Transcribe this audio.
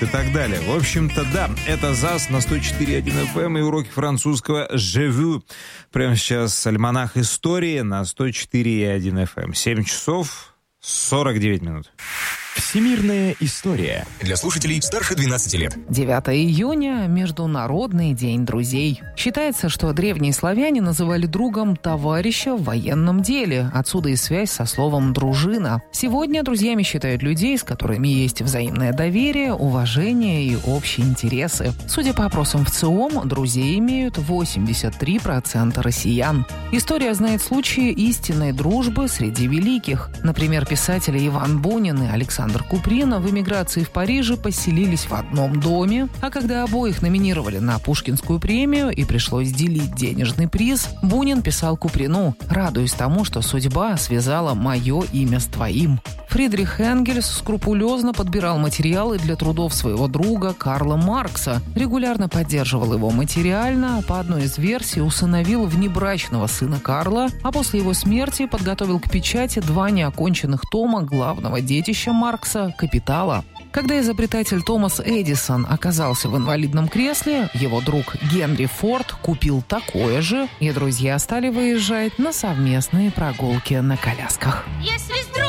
и так далее. В общем-то, да, это ЗАЗ на 104.1 FM и уроки французского «Je veux». Прямо сейчас альманах истории на 104.1 FM. 7 часов 49 минут. Всемирная история. Для слушателей старше 12 лет. 9 июня – Международный день друзей. Считается, что древние славяне называли другом товарища в военном деле. Отсюда и связь со словом «дружина». Сегодня друзьями считают людей, с которыми есть взаимное доверие, уважение и общие интересы. Судя по опросам в ЦИОМ, друзей имеют 83% россиян. История знает случаи истинной дружбы среди великих. Например, писатели Иван Бунин и Александр Куприн в эмиграции в Париже поселились в одном доме, а когда обоих номинировали на Пушкинскую премию и пришлось делить денежный приз, Бунин писал Куприну: «Радуюсь тому, что судьба связала мое имя с твоим». Фридрих Энгельс скрупулезно подбирал материалы для трудов своего друга Карла Маркса, регулярно поддерживал его материально, по одной из версий усыновил внебрачного сына Карла, а после его смерти подготовил к печати 2 неоконченных тома главного детища Маркса «Капитала». Когда изобретатель Томас Эдисон оказался в инвалидном кресле, его друг Генри Форд купил такое же, и друзья стали выезжать на совместные прогулки на колясках. Если